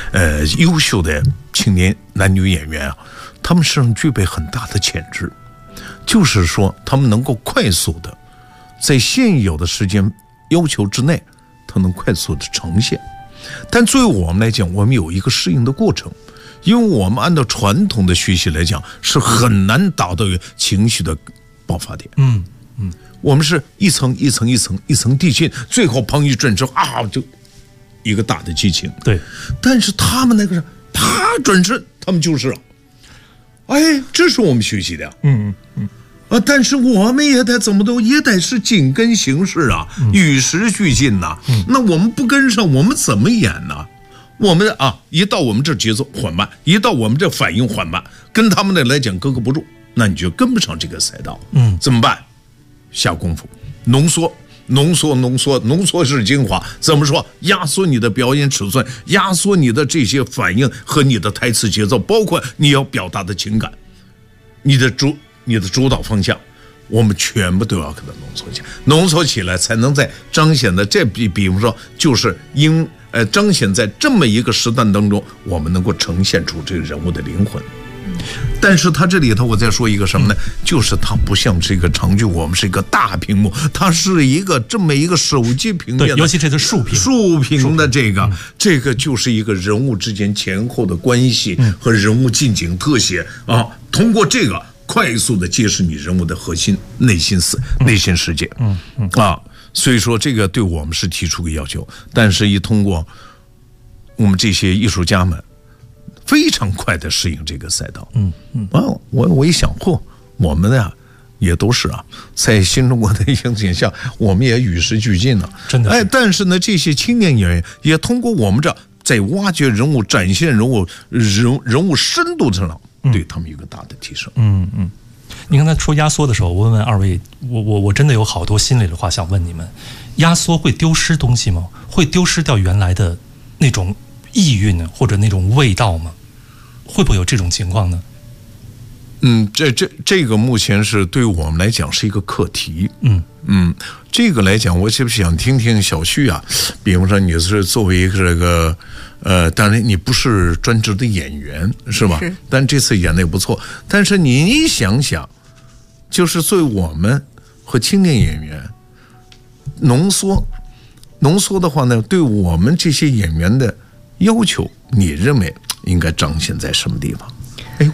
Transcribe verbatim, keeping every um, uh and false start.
呃优秀的青年男女演员啊，他们身上具备很大的潜质，就是说他们能够快速的在现有的时间要求之内，他能快速的呈现。但作为我们来讲，我们有一个适应的过程，因为我们按照传统的学习来讲，是很难达到情绪的爆发点。 嗯嗯， 我们是一层一层一层一层递进，最后砰一转之后啊，就一个大的激情。 对， 但是他们那个是啪转身，他们就是了。哎，这是我们学习的。 嗯嗯嗯。 啊，但是我们也得怎么都也得是紧跟形势啊，嗯、与时俱进呐、啊嗯。那我们不跟上，我们怎么演呢？我们啊，一到我们这节奏缓慢，一到我们这反应缓慢，跟他们的来讲格格不入，那你就跟不上这个赛道。 嗯， 怎么办？下功夫，浓缩，浓缩，浓缩，浓缩是精华。怎么说？压缩你的表演尺寸，压缩你的这些反应和你的台词节奏，包括你要表达的情感，你的主。你的主导方向，我们全部都要给它浓缩起来，浓缩起来才能在彰显的这比，比方说，就是因呃彰显在这么一个时段当中，我们能够呈现出这个人物的灵魂。但是它这里头，我再说一个什么呢？就是它不像是一个长剧，我们是一个大屏幕，它是一个这么一个手机平面的， 尤其这是竖屏， 竖屏的这个， 嗯、 这个就是一个人物之间前后的关系和人物近景特写啊，通过这个。快速的揭示你人物的核心内心思、嗯、内心世界， 嗯嗯啊，所以说这个对我们是提出个要求，但是一通过我们这些艺术家们非常快的适应这个赛道， 嗯嗯啊，我我一想，嚯，我们呀也都是啊，在新中国的影景下，我们也与时俱进了， 真的， 哎，但是呢，这些青年演员也通过我们这在挖掘人物、展现人物人人物深度上。对他们有个大的提升。 嗯嗯，你刚才说压缩的时候，我问问二位，我我我真的有好多心里的话想问你们：压缩会丢失东西吗？会丢失掉原来的那种意蕴或者那种味道吗？会不会有这种情况呢？ 嗯，这这这个目前是对我们来讲是一个课题。 嗯嗯，这个来讲，我是不是想听听小旭啊？比方说你是作为一个这个。呃，当然你不是专职的演员，是吧？ 是。 但这次演的也不错。但是你想想，就是作为我们和青年演员浓缩，浓缩的话呢，对我们这些演员的要求，你认为应该彰显在什么地方？